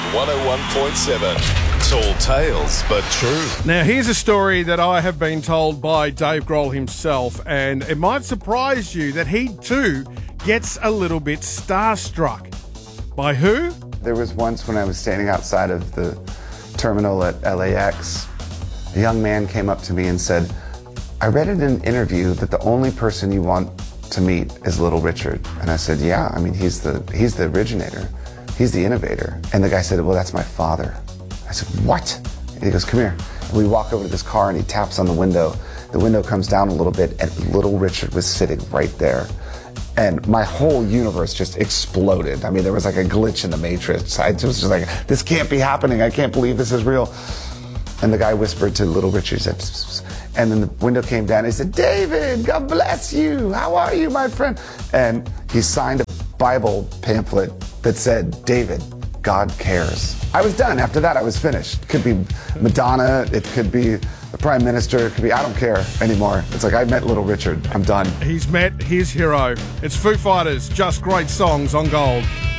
101.7. Tall tales, but true. Now, here's a story that I have been told by Dave Grohl himself, and it might surprise you that he too gets a little bit starstruck. By who? There was once when I was standing outside of the terminal at LAX, a young man came up to me and said, I read in an interview that the only person you want to meet is Little Richard. And I said, yeah, I mean, he's the originator. He's the innovator. And the guy said, well, that's my father. I said, what? And he goes, come here. And we walk over to this car and he taps on the window. The window comes down a little bit and Little Richard was sitting right there. And my whole universe just exploded. I mean, there was like a glitch in the Matrix. I was just like, this can't be happening. I can't believe this is real. And the guy whispered to Little Richard, he said, psst, psst. And then the window came down and he said, David, God bless you. How are you, my friend? And he signed a Bible pamphlet that said, David, God cares. I was done. After that, I was finished. It could be Madonna. It could be the Prime Minister. It could be, I don't care anymore. It's like, I met Little Richard. I'm done. He's met his hero. It's Foo Fighters, Just Great Songs on Gold.